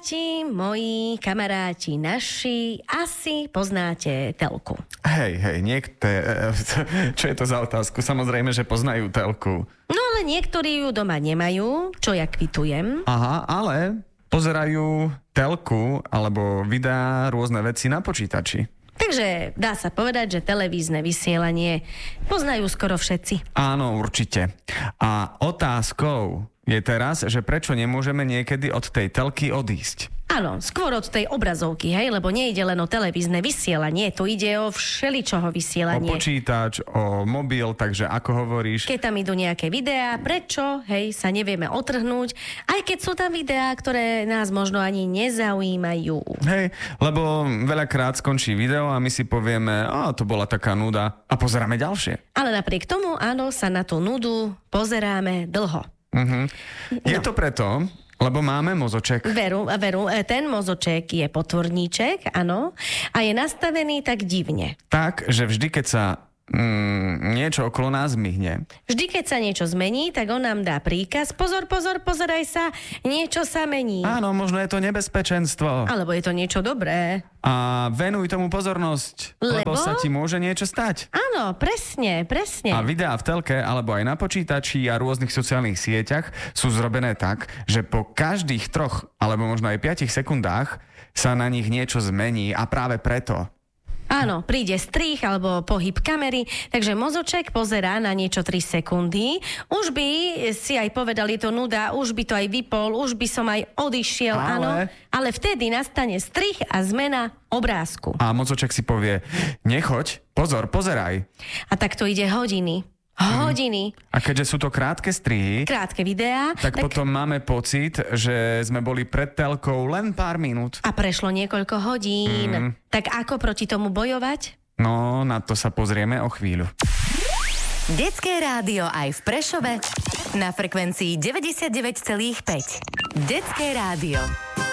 moji kamaráti naši, asi poznáte telku. Hej, čo je to za otázku? Samozrejme, že poznajú telku. No ale niektorí ju doma nemajú, čo ja kvitujem. Aha, ale pozerajú telku alebo videá, rôzne veci na počítači. Takže dá sa povedať, že televízne vysielanie poznajú skoro všetci. Áno, určite. A otázkou je teraz, že prečo nemôžeme niekedy od tej telky odísť? Áno, skôr od tej obrazovky, hej, lebo nejde len o televízne vysielanie, tu ide o všeličoho vysielanie. O počítač, o mobil, takže ako hovoríš? Keď tam idú nejaké videá, prečo, hej, sa nevieme otrhnúť, aj keď sú tam videá, ktoré nás možno ani nezaujímajú. Hej, lebo veľakrát skončí video a my si povieme, to bola taká nuda a pozeráme ďalšie. Ale napriek tomu, áno, sa na tú nudu pozeráme dlho. Je to preto, lebo máme mozoček. Veru, ten mozoček je potvorníček, áno, a je nastavený tak divne. Tak, že vždy, keď sa niečo okolo nás myhne. Vždy, keď sa niečo zmení, tak on nám dá príkaz. Pozoraj sa, niečo sa mení. Áno, možno je to nebezpečenstvo. Alebo je to niečo dobré. A venuj tomu pozornosť, lebo sa ti môže niečo stať. Áno, presne. A videá v telke, alebo aj na počítači a rôznych sociálnych sieťach sú zrobené tak, že po každých 3, alebo možno aj 5 sekundách sa na nich niečo zmení a práve preto. Áno, príde strih alebo pohyb kamery, takže mozoček pozerá na niečo 3 sekundy. Už by si aj povedal, je to nuda, už by to aj vypol, už by som aj odišiel, áno. Ale vtedy nastane strih a zmena obrázku. A mozoček si povie, nechoď, pozeraj. A tak to ide hodiny. A keďže sú to krátke strihy, krátke videá, tak potom máme pocit, že sme boli pred telkou len pár minút. A prešlo niekoľko hodín. Tak ako proti tomu bojovať? No, na to sa pozrieme o chvíľu. Detské rádio aj v Prešove na frekvencii 99,5. Detské rádio.